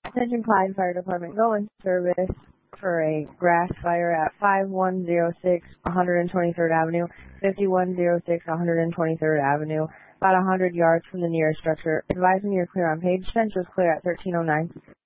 Attention Clyde Fire Department, go in service for a grass fire at 5106 123rd Avenue, 5106 123rd Avenue, about 100 yards from the nearest structure. Advising you're clear on page. Central's clear at 1309.